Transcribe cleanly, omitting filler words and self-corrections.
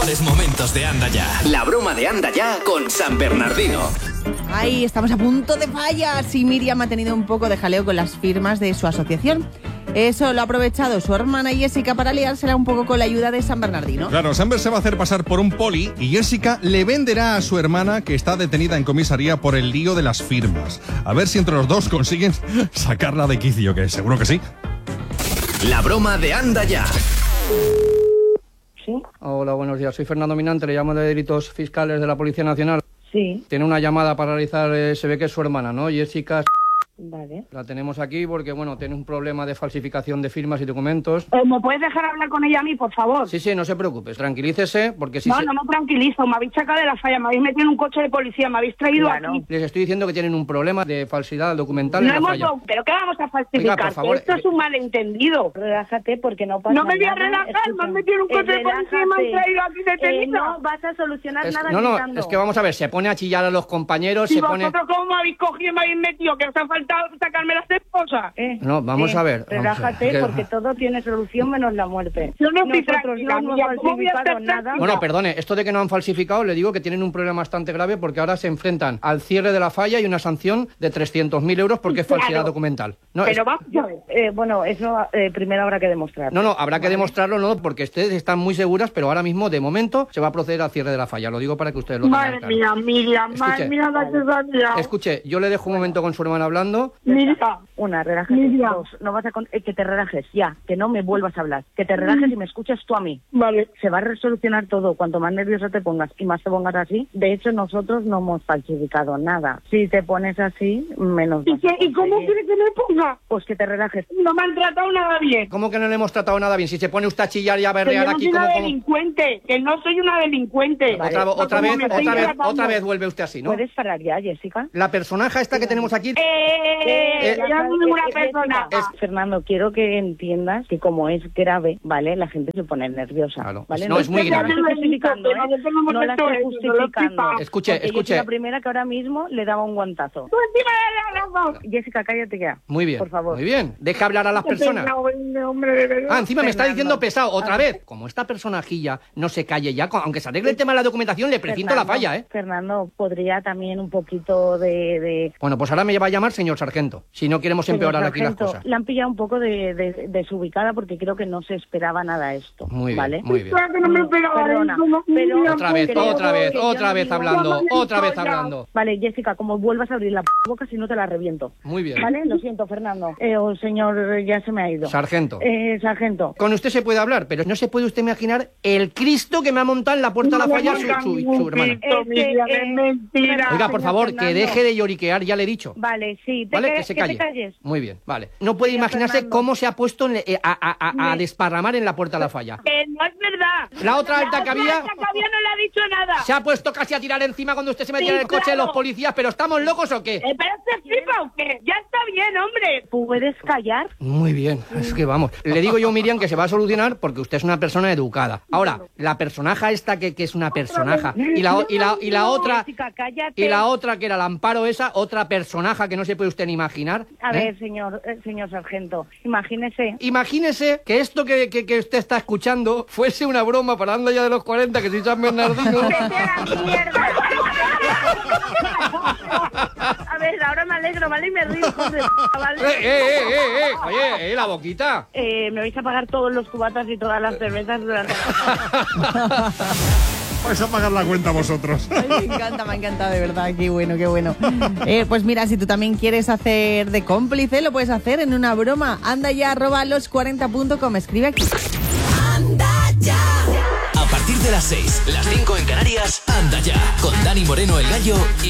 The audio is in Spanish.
Momentos de Anda Ya. La broma de Anda Ya con San Bernardino. Ay, estamos a punto de fallas y Miriam ha tenido un poco de jaleo con las firmas de su asociación. Eso lo ha aprovechado su hermana Jessica para liársela un poco con la ayuda de San Bernardino. Claro, Samber se va a hacer pasar por un poli y Jessica le venderá a su hermana, que está detenida en comisaría por el lío de las firmas. A ver si entre los dos consiguen sacarla de quicio, que seguro que sí. La broma de Anda Ya. ¿Sí? Hola, buenos días. Soy Fernando Minante, le llamo de Delitos Fiscales de la Policía Nacional. Sí. Tiene una llamada para realizar, se ve que es su hermana, ¿no? Jessica. Vale. La tenemos aquí porque, bueno, tiene un problema de falsificación de firmas y documentos. ¿Me puedes dejar hablar con ella a mí, por favor? Sí, no se preocupe, tranquilícese, porque si no me tranquilizo, me habéis sacado de la falla, me habéis metido en un coche de policía, me habéis traído aquí. Les estoy diciendo que tienen un problema de falsidad documental en la falla. ¿Pero qué vamos a falsificar? Venga, por favor, esto es un malentendido. Relájate porque no pasa nada. No me voy a relajar, me han metido en un coche de policía y me han traído aquí detenido. No vas a solucionar nada No, gritando. es que vamos a ver, se pone a chillar a los compañeros, ¿Y se vosotros pone... cómo me habéis cogido y me habéis metido? Que os ha faltado sacarme las esposas. No, vamos a ver. Relájate porque todo tiene solución menos la muerte. Yo no estoy Nosotros no hemos falsificado nada. Bueno, perdone, esto de que no han falsificado, le digo que tienen un problema bastante grave porque ahora se enfrentan al cierre de la falla y una sanción de 300.000 euros porque es falsidad documental. No, pero vamos a ver. Bueno, eso primero habrá que demostrar. No, habrá que demostrarlo, no, porque ustedes están muy seguras, pero ahora mismo, de momento, se va a proceder al cierre de la falla. Lo digo para que ustedes lo tengan claro. Madre mía, Miriam, madre mía, la que se ha liado. Escuche, yo le dejo un momento con su hermana hablando. Miriam. Una, relájate. Dos, no vas a que te relajes, ya, que no me vuelvas a hablar. Que te relajes y me escuches tú a mí. Vale. Se va a resolucionar todo. Cuanto más nervioso te pongas y más te pongas así. De hecho, nosotros no hemos falsificado nada. Si te pones así, menos. ¿Y cómo quieres que me ponga? Pues que te relajes. No me han tratado nada bien. ¿Cómo que no le hemos tratado nada bien? Si se pone usted a chillar y a berrear aquí como... como... delincuente, que no soy una delincuente. Vale. Otra vez vuelve usted así, ¿no? ¿Puedes parar ya, Jessica? La personaja esta que tenemos aquí... ya no es ninguna persona. Fernando, quiero que entiendas que como es grave, ¿vale? La gente se pone nerviosa, claro. ¿vale? No, es muy grave. No la estoy justificando, no la estoy justificando. Escuche. Yo soy la primera que ahora mismo le daba un guantazo. Jessica, cállate ya. Muy bien. Por favor. Muy bien. Deja hablar a las personas. Encima me está diciendo pesado. Otra vez. Como esta personajilla no se calle ya, aunque se arregle el tema de la documentación, le precinto la falla, ¿eh? Fernando, podría también un poquito de... Bueno, pues ahora me va a llamar señor sargento, si no queremos empeorar aquí las cosas. La han pillado un poco desubicada porque creo que no se esperaba nada esto. Muy bien, ¿vale? muy bien. Perdona, pero... Otra vez hablando. Vale, Jessica, como vuelvas a abrir la boca, si no te la reviento. Muy bien. Vale, lo siento, Fernando. Señor, ya se me ha ido. Sargento. Sargento. Con usted se puede hablar, pero no se puede usted imaginar el Cristo que me ha montado en la puerta de la falla su hermana. Es mentira. Oiga, por favor, Fernando, que deje de lloriquear, ya le he dicho. Vale, sí. ¿Vale? Que se calle. Te calles. Muy bien, vale. No puede imaginarse Fernando. cómo se ha puesto a desparramar en la puerta de la falla. Que no es verdad. La otra alta que había... no le ha dicho nada. Se ha puesto casi a tirar encima cuando usted se metía en el coche de los policías, pero ¿estamos locos o qué? ¿Pero se flipa o qué? Ya está bien, hombre. ¿Puedes callar? Muy bien, es que vamos. Le digo yo, Miriam, que se va a solucionar porque usted es una persona educada. Ahora, la personaja esta que es una personaja y la otra... Jessica, cállate. Y la otra, que era el Amparo esa, otra personaja que no se puede usted ni imaginar. A ver, señor sargento, imagínese. Imagínese que esto que usted está escuchando fuese una broma para Anda Ya de los 40, que soy San Bernardino. ¡Vete a la mierda! A ver, ahora me alegro, ¿vale? Y me río, joder, ¿vale? Oye, la boquita. Me vais a pagar todos los cubatas y todas las cervezas durante... Vais a pagar la cuenta vosotros. Ay, me ha encantado, de verdad, qué bueno, qué bueno. Pues mira, si tú también quieres hacer de cómplice, lo puedes hacer en una broma. andaya@los40.com, escribe aquí. Anda Ya. A partir de las 6, las 5 en Canarias, Anda Ya, con Dani Moreno, el Gallo y